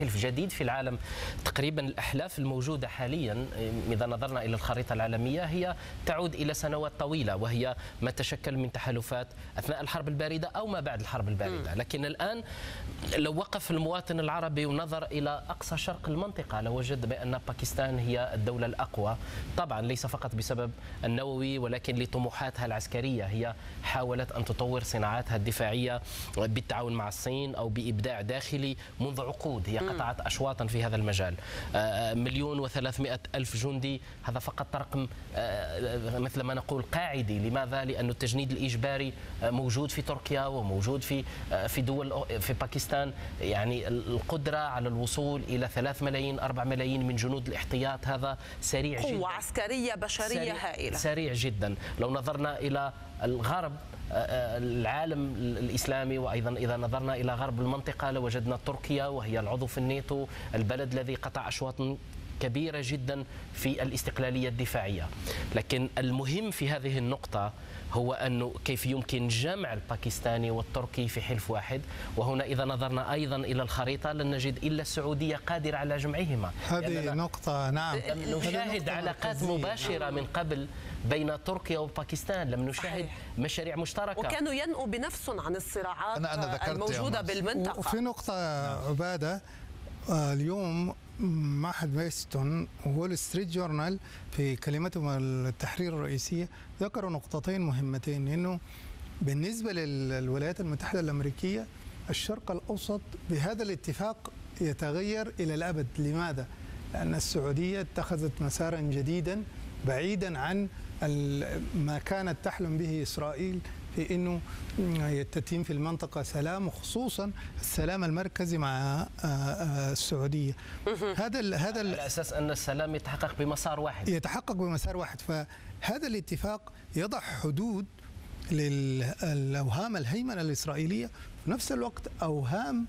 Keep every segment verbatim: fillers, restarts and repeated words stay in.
جديد في العالم. تقريبا الأحلاف الموجودة حاليا إذا نظرنا إلى الخريطة العالمية هي تعود إلى سنوات طويلة، وهي ما تشكل من تحالفات أثناء الحرب الباردة أو ما بعد الحرب الباردة. لكن الآن لو وقف المواطن العربي ونظر إلى أقصى شرق المنطقة لوجد بأن باكستان هي الدولة الأقوى، طبعا ليس فقط بسبب النووي ولكن لطموحاتها العسكرية. هي حاولت أن تطور صناعاتها الدفاعية بالتعاون مع الصين أو بإبداع داخلي منذ عقود. هي قطعت أشواطا في هذا المجال. مليون وثلاثمائة ألف جندي، هذا فقط رقم مثل ما نقول قاعدي. لماذا؟ لأن التجنيد الإجباري موجود في تركيا وموجود في في دول في باكستان. يعني القدرة على الوصول إلى ثلاث ملايين أربع ملايين من جنود الاحتياط هذا سريع جدا، قوة عسكرية بشرية سريع هائلة، سريع جدا. لو نظرنا إلى الغرب العالم الإسلامي وأيضا إذا نظرنا إلى غرب المنطقة لوجدنا تركيا وهي العضو في الناتو، البلد الذي قطع أشواط كبيرة جدا في الاستقلالية الدفاعية. لكن المهم في هذه النقطة هو أنه كيف يمكن جمع الباكستاني والتركي في حلف واحد. وهنا إذا نظرنا أيضا إلى الخريطة لن نجد إلا السعودية قادرة على جمعهما. هذه نقطة، نعم. لم نشاهد علاقات مباشرة من قبل بين تركيا وباكستان، لم نشاهد مشاريع مشتركة، وكانوا ينأوا بنفسهم عن الصراعات أنا أنا الموجودة بالمنطقة. وفي نقطة عبادة، اليوم معهد ويستون وول ستريت جورنال في كلمتهم التحرير الرئيسية ذكروا نقطتين مهمتين، انه بالنسبة للولايات المتحدة الأمريكية الشرق الأوسط بهذا الاتفاق يتغير إلى الأبد. لماذا؟ لأن السعودية اتخذت مسارا جديدا بعيدا عن ما كانت تحلم به إسرائيل في أنه يتتم في المنطقة سلام، وخصوصا السلام المركزي مع السعودية. هذا هذا على أساس أن السلام يتحقق بمسار واحد يتحقق بمسار واحد. فهذا الاتفاق يضع حدود للأوهام الهيمنة الإسرائيلية، في نفس الوقت أوهام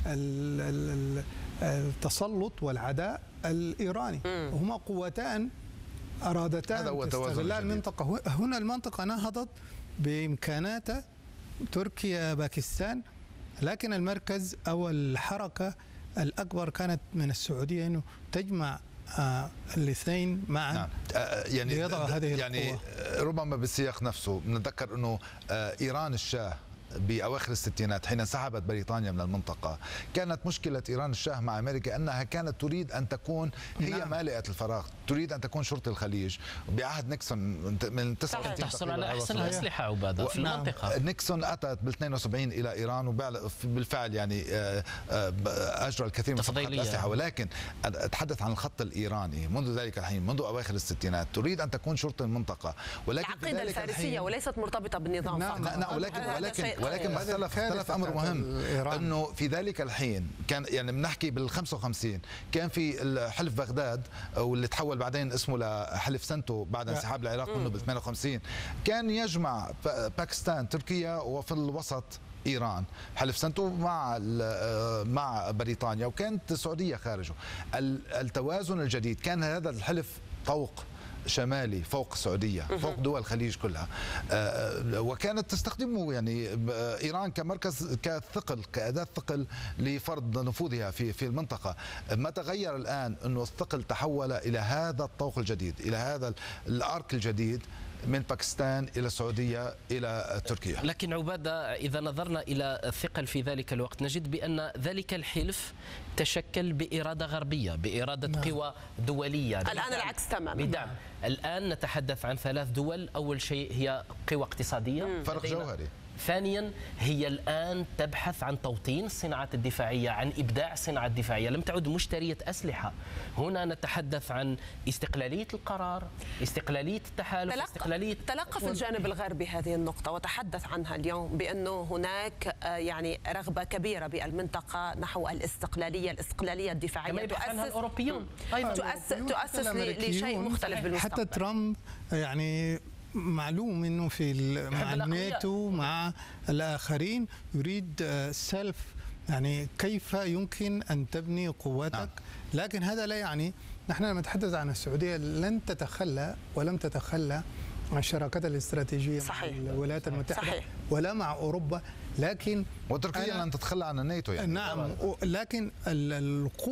التسلط والعداء الإيراني، وهما قوتان أرادتان تستغلال المنطقة. هنا المنطقة نهضت بإمكاناتها، تركيا باكستان، لكن المركز أو الحركة الأكبر كانت من السعودية أنه تجمع آه الاثنين معا. نعم. آه يعني ليضع هذه يعني القوة. ربما بالسياق نفسه بنتذكر أنه آه إيران الشاه بأواخر الستينات حين انسحبت بريطانيا من المنطقة، كانت مشكلة إيران الشاه مع أمريكا أنها كانت تريد أن تكون هي نعم. مالئة الفراغ، تريد أن تكون شرطة الخليج. بعهد نيكسون من تسعة وستين تحصل على أحسن الأسلحة عبادة في نعم. المنطقة. نيكسون أتت بال اثنين وسبعين إلى إيران وبالفعل يعني أجرى الكثير من صفقات الأسلحة، ولكن أتحدث عن الخط الإيراني منذ ذلك الحين، منذ أواخر الستينات تريد أن تكون شرطة المنطقة، ولكن العقيدة الفارسية وليست مرتبطة بالنظام. نعم فقط. نعم ولكن ولكن ولكن اختلف اختلف امر مهم، انه في ذلك الحين كان يعني بنحكي بال خمسة وخمسين كان في حلف بغداد واللي تحول بعدين اسمه لحلف سنتو بعد انسحاب العراق منه بال ثمانية وخمسين، كان يجمع باكستان تركيا وفي الوسط ايران، حلف سنتو مع مع بريطانيا، وكانت السعوديه خارجه. التوازن الجديد كان هذا الحلف طوق شمالي فوق السعودية، فوق دول الخليج كلها، وكانت تستخدمه يعني إيران كمركز كثقل كأداة ثقل لفرض نفوذها في في المنطقة. ما تغير الآن أنه الثقل تحول إلى هذا الطوق الجديد، إلى هذا الأرك الجديد من باكستان إلى السعودية إلى تركيا. لكن عبادة إذا نظرنا إلى الثقل في ذلك الوقت نجد بأن ذلك الحلف تشكل بإرادة غربية، بإرادة نعم. قوى دولية. الآن العكس تماما. بدعم. الآن نتحدث عن ثلاث دول. أول شيء هي قوى اقتصادية، فرق جوهري. ثانيا هي الآن تبحث عن توطين الصناعات الدفاعية، عن إبداع الصناعة الدفاعية، لم تعد مشترية أسلحة. هنا نتحدث عن استقلالية القرار، استقلالية التحالف، تلقى استقلالية تلقى في الجانب الغربي هذه النقطة وتحدث عنها اليوم، بأنه هناك يعني رغبة كبيرة بالمنطقة نحو الاستقلالية، الاستقلالية الدفاعية. كما يبحث عنها الأوروبيون أيضا تؤسس, تؤسس لشيء مختلف بالمستقبل. حتى ترامب يعني معلوم انه في مع الناتو مع الاخرين يريد سيلف، يعني كيف يمكن ان تبني قوتك. لكن هذا لا يعني نحن لما نتحدث عن السعوديه لن تتخلى ولم تتخلى عن الشراكات الاستراتيجيه صحيح. مع الولايات المتحده صحيح. ولا مع اوروبا، لكن وتركيا لن تتخلى عن الناتو يعني. نعم، لكن القوة